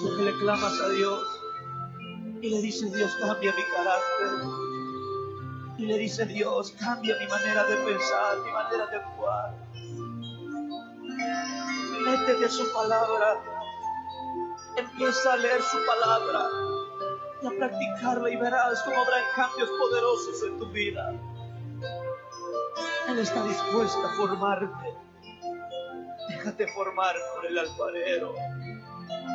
Tú que le clamas a Dios y le dices: Dios, cambia mi carácter. Y le dice: Dios, cambia mi manera de pensar, mi manera de actuar. Métete en su palabra. Empieza a leer su palabra y a practicarla, y verás cómo habrá cambios poderosos en tu vida. Él está dispuesto a formarte. Déjate formar por el alfarero.